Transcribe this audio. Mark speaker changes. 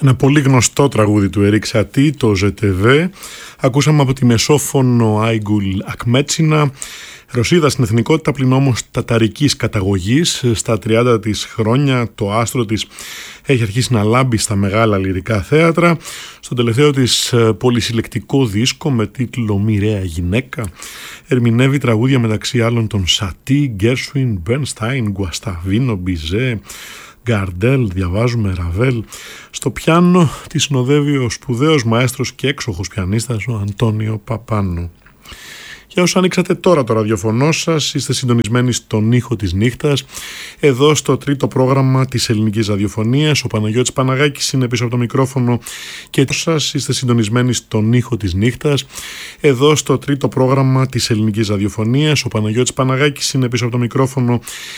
Speaker 1: Ένα πολύ γνωστό τραγούδι του Ερίκ Σατή, το ZTV. Ακούσαμε από τη μεσόφωνο Άιγκουλ Ακμέτσινα, Ρωσίδα στην εθνικότητα, πλην όμως ταταρικής καταγωγής. Στα 30 της χρόνια το άστρο της έχει αρχίσει να λάμπει στα μεγάλα λυρικά θέατρα. Στο τελευταίο της πολυσυλλεκτικό δίσκο με τίτλο «Μοιραία γυναίκα» ερμηνεύει τραγούδια μεταξύ άλλων των Σατή, Γκέρσουιν, Μπέρνσταϊν, Γκουασταβίνο, Μπιζέ, Γκαρντέλ, διαβάζουμε Ραβέλ. Στο πιάνο τη συνοδεύει ο σπουδαίος μαέστρος και έξοχος πιανίστας ο Αντώνιο Παπάνου. Για όσους ανοίξατε τώρα το ραδιοφωνό σας, είστε συντονισμένοι στον ήχο της νύχτας, εδώ στο τρίτο πρόγραμμα της ελληνικής ραδιοφωνίας. Ο Παναγιώτης Παναγάκης είναι πίσω από το μικρόφωνο και σας είστε συντονισμένοι στον ήχο της νύχτας, εδώ στο τρίτο πρόγραμμα της ελληνικής ραδιοφωνίας. Ο Παναγιώτης Παναγάκης είναι πίσω από το μικρόφωνο